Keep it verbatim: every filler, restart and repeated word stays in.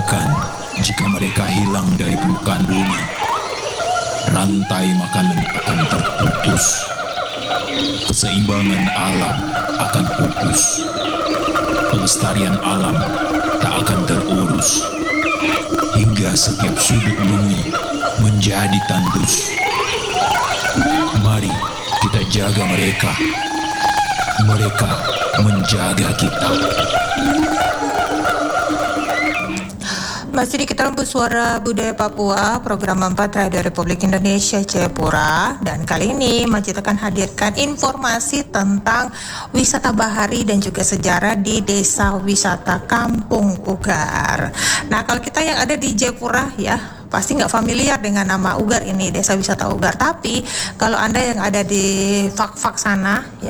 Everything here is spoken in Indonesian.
Bayangkan jika mereka hilang dari permukaan bumi, rantai makanan akan terputus, keseimbangan alam akan pupus, pelestarian alam tak akan terurus, hingga setiap sudut bumi menjadi tandus. Mari kita jaga mereka, mereka menjaga kita. Masih di Kita Rembus Suara Budaya Papua, program empat Radio Republik Indonesia Jayapura, dan kali ini Majid akan hadirkan informasi tentang wisata bahari dan juga sejarah di Desa Wisata Kampung Ugar. Nah, kalau kita yang ada di Jayapura ya pasti nggak familiar dengan nama Ugar ini, Desa Wisata Ugar. Tapi kalau Anda yang ada di Fak-Fak sana ya,